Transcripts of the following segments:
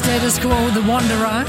Status Quo, The Wanderer.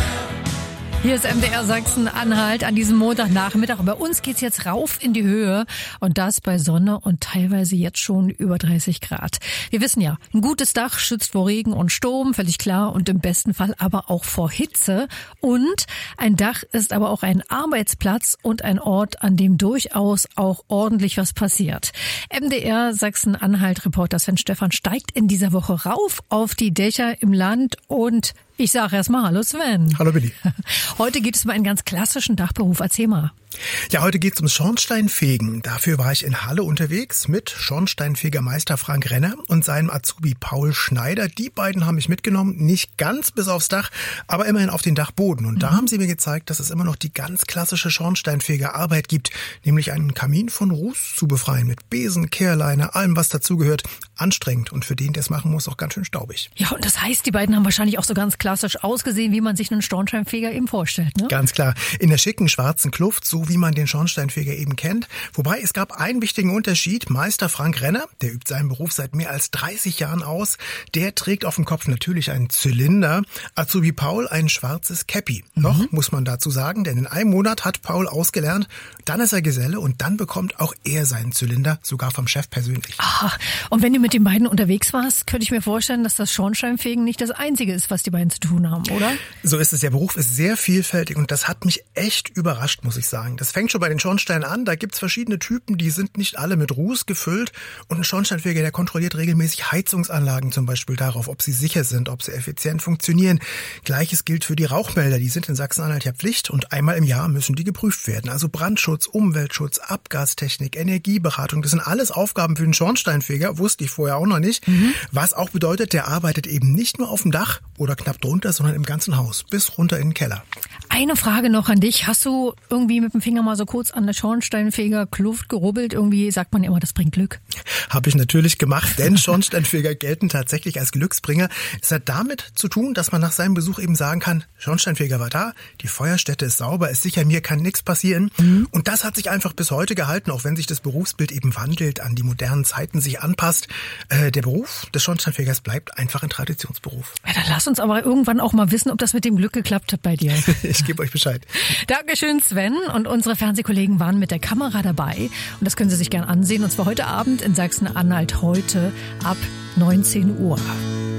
Hier ist MDR Sachsen-Anhalt an diesem Montagnachmittag. Bei uns geht's jetzt rauf in die Höhe und das bei Sonne und teilweise jetzt schon über 30 Grad. Wir wissen ja, ein gutes Dach schützt vor Regen und Sturm, völlig klar, und im besten Fall aber auch vor Hitze. Und ein Dach ist aber auch ein Arbeitsplatz und ein Ort, an dem durchaus auch ordentlich was passiert. MDR Sachsen-Anhalt-Reporter Sven Stephan steigt in dieser Woche rauf auf die Dächer im Land und ich sage erstmal Hallo Sven. Hallo Billy. Heute geht es um einen ganz klassischen Dachberuf. Erzähl mal. Ja, heute geht es ums Schornsteinfegen. Dafür war ich in Halle unterwegs mit Schornsteinfegermeister Frank Renner und seinem Azubi Paul Schneider. Die beiden haben mich mitgenommen, nicht ganz bis aufs Dach, aber immerhin auf den Dachboden. Und da haben sie mir gezeigt, dass es immer noch die ganz klassische Schornsteinfegerarbeit gibt, nämlich einen Kamin von Ruß zu befreien mit Besen, Kehrleine, allem was dazugehört. Anstrengend und für den, der es machen muss, auch ganz schön staubig. Ja, und das heißt, die beiden haben wahrscheinlich auch so ganz klassisch ausgesehen, wie man sich einen Schornsteinfeger eben vorstellt, ne? Ganz klar. In der schicken schwarzen Kluft, so wie man den Schornsteinfeger eben kennt. Wobei es gab einen wichtigen Unterschied. Meister Frank Renner, der übt seinen Beruf seit mehr als 30 Jahren aus, der trägt auf dem Kopf natürlich einen Zylinder. Azubi Paul ein schwarzes Käppi. Noch muss man dazu sagen, denn in einem Monat hat Paul ausgelernt, dann ist er Geselle und dann bekommt auch er seinen Zylinder, sogar vom Chef persönlich. Aha. Und wenn du mit den beiden unterwegs warst, könnte ich mir vorstellen, dass das Schornsteinfegen nicht das Einzige ist, was die beiden zu tun haben, oder? So ist es. Der Beruf ist sehr vielfältig und das hat mich echt überrascht, muss ich sagen. Das fängt schon bei den Schornsteinen an. Da gibt's verschiedene Typen, die sind nicht alle mit Ruß gefüllt. Und ein Schornsteinfeger, der kontrolliert regelmäßig Heizungsanlagen zum Beispiel darauf, ob sie sicher sind, ob sie effizient funktionieren. Gleiches gilt für die Rauchmelder. Die sind in Sachsen-Anhalt ja Pflicht und einmal im Jahr müssen die geprüft werden. Also Brandschutz, Umweltschutz, Abgastechnik, Energieberatung, das sind alles Aufgaben für den Schornsteinfeger, wusste ich vorher auch noch nicht. Was auch bedeutet, der arbeitet eben nicht nur auf dem Dach oder knapp drunter, sondern im ganzen Haus, bis runter in den Keller. Eine Frage noch an dich. Hast du irgendwie mit dem Finger mal so kurz an der Schornsteinfeger-Kluft gerubbelt? Irgendwie sagt man ja immer, das bringt Glück. Habe ich natürlich gemacht, denn Schornsteinfeger gelten tatsächlich als Glücksbringer. Es hat damit zu tun, dass man nach seinem Besuch eben sagen kann, Schornsteinfeger war da, die Feuerstätte ist sauber, ist sicher, mir kann nichts passieren. Und das hat sich einfach bis heute gehalten, auch wenn sich das Berufsbild eben wandelt, an die modernen Zeiten sich anpasst. Der Beruf des Schornsteinfegers bleibt einfach ein Traditionsberuf. Ja, dann lass uns aber irgendwann auch mal wissen, ob das mit dem Glück geklappt hat bei dir. Ich gebe euch Bescheid. Dankeschön, Sven. Und unsere Fernsehkollegen waren mit der Kamera dabei. Und das können Sie sich gern ansehen. Und zwar heute Abend in Sachsen-Anhalt, heute ab 19 Uhr.